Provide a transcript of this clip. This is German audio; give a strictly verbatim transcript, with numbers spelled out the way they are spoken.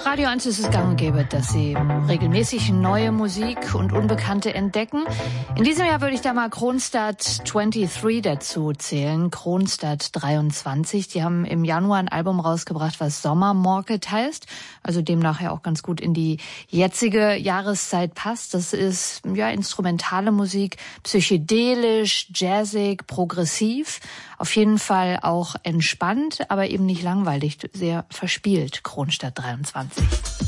Radio eins ist es gang und gäbe, dass Sie regelmäßig neue Musik und Unbekannte entdecken. In diesem Jahr würde ich da mal Kronstadt dreiundzwanzig dazu zählen. Kronstadt dreiundzwanzig, die haben im Januar ein Album rausgebracht, was Sommermarket heißt, also demnach ja auch ganz gut in die jetzige Jahreszeit passt. Das ist ja instrumentale Musik, psychedelisch, jazzig, progressiv, auf jeden Fall auch entspannt, aber eben nicht langweilig, sehr verspielt, Kronstadt dreiundzwanzig.